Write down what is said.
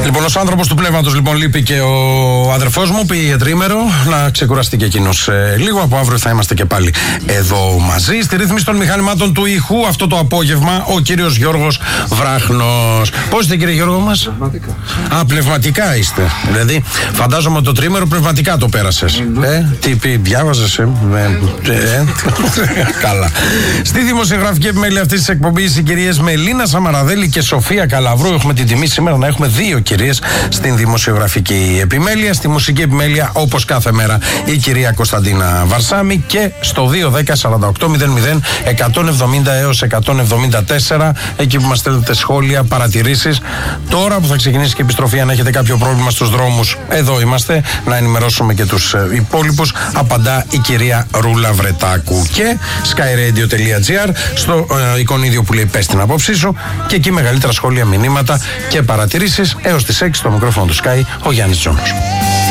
Λοιπόν, ως άνθρωπος του πνεύματος, λοιπόν, λείπει και ο αδερφός μου, πήγε τρίμερο, να ξεκουραστεί και εκείνος λίγο. Από αύριο θα είμαστε και πάλι εδώ μαζί. Στη ρύθμιση των μηχανημάτων του ήχου, αυτό το απόγευμα, ο κύριος Γιώργος Βράχνος. Πώς είστε, κύριε Γιώργο μας? Πνευματικά. Α, πνευματικά είστε. Δηλαδή, φαντάζομαι το τρίμερο πνευματικά το πέρασες. Τι διάβαζες, Καλά. Στη δημοσιογραφική επιμέλεια αυτής της εκπομπής, οι κυρίες Μελίνα Σαμαραδέλη και Σοφία Καλαβρού. Έχουμε την τιμή σήμερα να έχουμε δύο κυρίες στην δημοσιογραφική επιμέλεια. Στη μουσική επιμέλεια, όπως κάθε μέρα, η κυρία Κωνσταντίνα Βαρσάμη. Και στο 210-4800-170 έως 174, εκεί που μας στέλνετε σχόλια, παρατηρήσεις. Τώρα που θα ξεκινήσει και η επιστροφή, αν έχετε κάποιο πρόβλημα στους δρόμους, εδώ είμαστε να ενημερώσουμε και τους υπόλοιπους. Απαντά η κυρία Ρούλα Βρετάκου. Και skyradio.gr, στο εικονίδιο που λέει πες την απόψή σου, και εκεί μεγαλύτερα σχόλια, μηνύματα και παρατηρήσεις. Έως τις 6 στο μικρόφωνο του Sky, ο Γιάννης Τζόνος.